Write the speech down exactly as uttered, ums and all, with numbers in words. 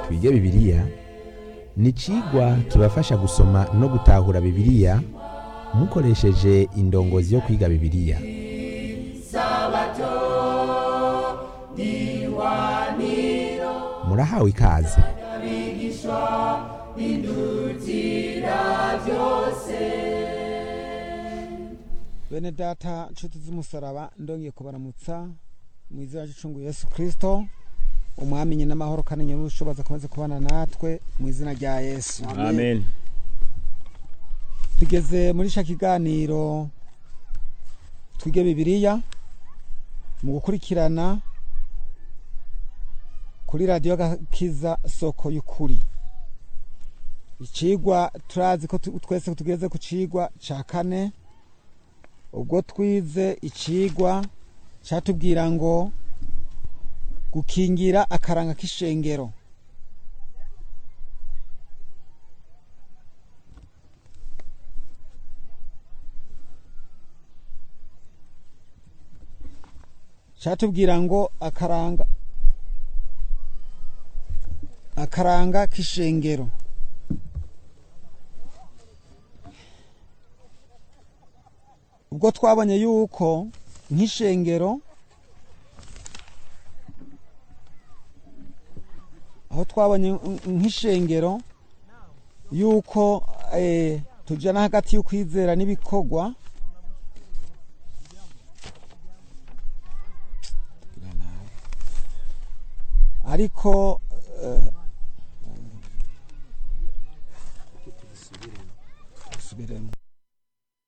twige bibiliya ni icigwa kibafasha gusoma no gutahura bibiliya mukoresheje indongozi yo kwiga bibiliya. Murahawe ikaze. Bene data nshuti z'umusaraba ndongeye kubaramutsa mu izina ry'icungu Yesu Kristo, umwami nyine n'amahoro kandi nyine ubushobozi akomeze kubana natwe mu izina rya Yesu. Amen. Tugeze muri sha kiganiro twige bibiliya mu gukurikirana kuri radio Gakiza soko y'ukuri. Icigwa turazi ko twese tugeze ku cigwa ca kane, ubwo twize icigwa cyatubwira ngo gukingira akaranga k'ishengero. Cyatubwira ngo akaranga akaranga k'ishengero. Ubwo twabonye yuko nk'ishengero aho twabonye nk'ishengero yuko eh tujana hagati y'ukwizera n'ibikorwa, ariko